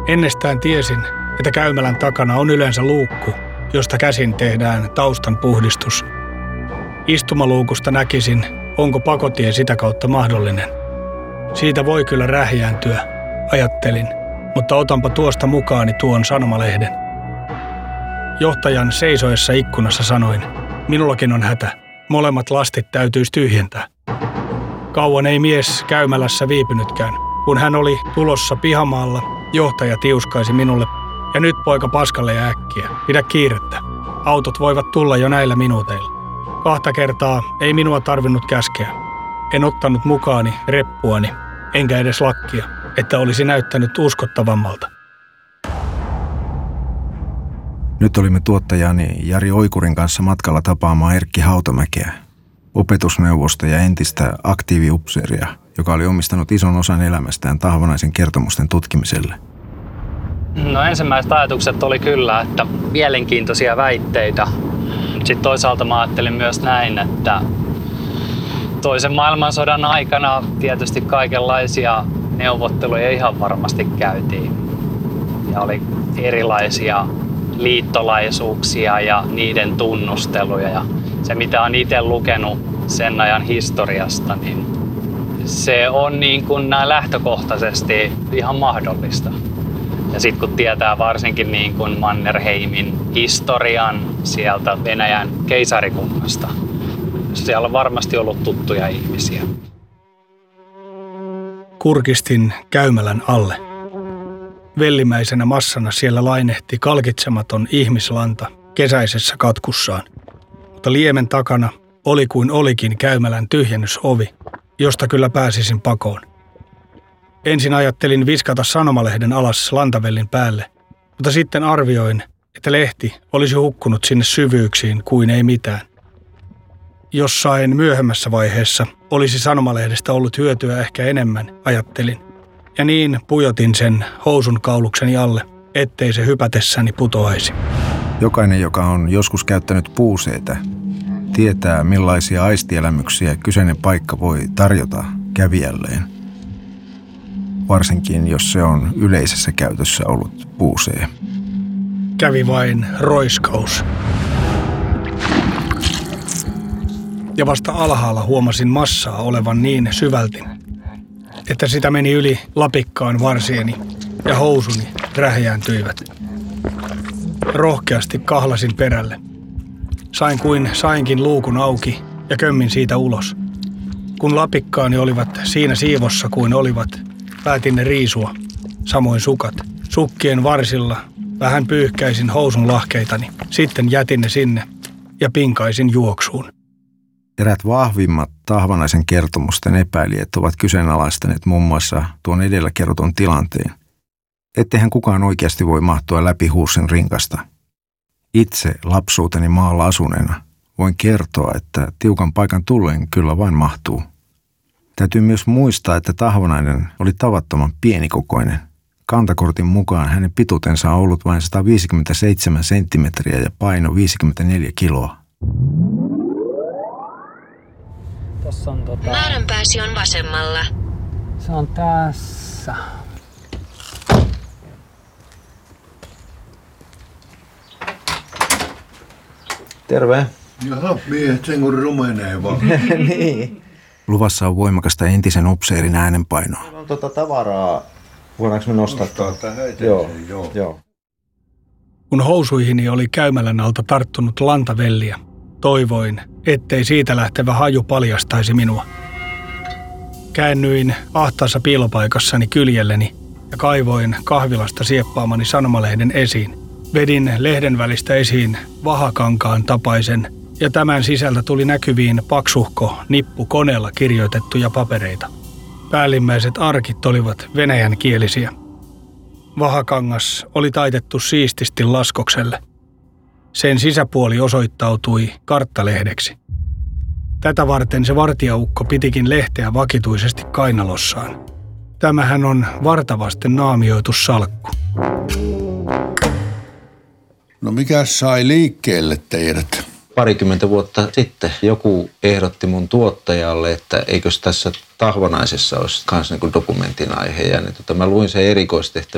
Ennestään tiesin, että käymälän takana on yleensä luukku, josta käsin tehdään taustan puhdistus. Istumaluukusta näkisin, onko pakotie sitä kautta mahdollinen. Siitä voi kyllä rähjääntyä, ajattelin, mutta otanpa tuosta mukaani tuon sanomalehden. Johtajan seisoessa ikkunassa sanoin, minullakin on hätä, molemmat lastit täytyisi tyhjentää. Kauan ei mies käymälässä viipynytkään. Kun hän oli tulossa pihamaalla, johtaja tiuskaisi minulle, ja nyt poika paskalle ja äkkiä, pidä kiirettä. Autot voivat tulla jo näillä minuuteilla. 2 kertaa ei minua tarvinnut käskeä. En ottanut mukaani reppuani, enkä edes lakkia, että olisi näyttänyt uskottavammalta. Nyt olimme tuottajani Jari Oikurin kanssa matkalla tapaamaan Erkki Hautamäkeä, opetusneuvosta ja entistä aktiiviupseeria, joka oli omistanut ison osan elämästään Tahvanaisen kertomusten tutkimiselle. No ensimmäiset ajatukset oli kyllä, että mielenkiintoisia väitteitä. Sitten toisaalta mä ajattelin myös näin, että toisen maailmansodan aikana tietysti kaikenlaisia neuvotteluja ihan varmasti käytiin. Ja oli erilaisia liittolaisuuksia ja niiden tunnusteluja. Ja se, mitä on itse lukenut sen ajan historiasta, niin se on niin kuin näin lähtökohtaisesti ihan mahdollista. Ja sitten kun tietää varsinkin niin kuin Mannerheimin historian sieltä Venäjän keisarikunnasta, siellä on varmasti ollut tuttuja ihmisiä. Kurkistin käymälän alle. Vellimäisenä massana siellä lainehti kalkitsematon ihmislanta kesäisessä katkussaan. Mutta liemen takana oli kuin olikin käymälän tyhjennysovi, josta kyllä pääsisin pakoon. Ensin ajattelin viskata sanomalehden alas lantavellin päälle, mutta sitten arvioin, että lehti olisi hukkunut sinne syvyyksiin kuin ei mitään. Jossain myöhemmässä vaiheessa olisi sanomalehdestä ollut hyötyä ehkä enemmän, ajattelin. Ja niin pujotin sen housun kaulukseni alle, ettei se hypätessäni putoaisi. Jokainen, joka on joskus käyttänyt puuseitä, tietää millaisia aistielämyksiä kyseinen paikka voi tarjota kävijälleen. Varsinkin, jos se on yleisessä käytössä ollut puusee. Kävi vain roiskaus. Ja vasta alhaalla huomasin massaa olevan niin syvälti, että sitä meni yli lapikkaan varsieni ja housuni rähjääntyivät. Rohkeasti kahlasin perälle. Sainkin luukun auki ja kömmin siitä ulos. Kun lapikkaani olivat siinä siivossa kuin olivat, päätin ne riisua, samoin sukat. Sukkien varsilla vähän pyyhkäisin housun lahkeitani, sitten jätin ne sinne ja pinkaisin juoksuun. Erät vahvimmat Tahvanaisen kertomusten epäilijät ovat kyseenalaistaneet muun muassa tuon edellä kerrotun tilanteen. Etteihän kukaan oikeasti voi mahtua läpi Huussin rinkasta. Itse lapsuuteni maalla asuneena voin kertoa, että tiukan paikan tullen kyllä vain mahtuu. Täytyy myös muistaa, että Tahvanainen oli tavattoman pienikokoinen. Kantakortin mukaan hänen pituutensa on ollut vain 157 senttimetriä ja paino 54 kiloa. Tossa on Määränpääsi on vasemmalla. Se on tässä. Terve. Jaha, miehet sen kun rumenee vaan. Niin. Luvassa on voimakasta entisen upseerin äänenpainoa. On tavaraa. Voidaanko me nostaa? Joo. Kun housuihini oli käymälän alta tarttunut lantavelliä, toivoin, ettei siitä lähtevä haju paljastaisi minua. Käännyin ahtaassa piilopaikassani kyljelleni ja kaivoin kahvilasta sieppaamani sanomalehden esiin. Vedin lehden välistä esiin vahakankaan tapaisen ja tämän sisältä tuli näkyviin paksuhko nippu koneella kirjoitettuja papereita. Päällimmäiset arkit olivat venäjänkielisiä. Vahakangas oli taitettu siististi laskokselle. Sen sisäpuoli osoittautui karttalehdeksi. Tätä varten se vartijaukko pitikin lehteä vakituisesti kainalossaan. Tämähän on vartavasten naamioitu salkku. No mikä sai liikkeelle teidät? Parikymmentä vuotta sitten joku ehdotti mun tuottajalle, että eikös tässä Tahvanaisessa olisi myös niin dokumentin aihe. Ja niin, mä luin sen erikoistehtävän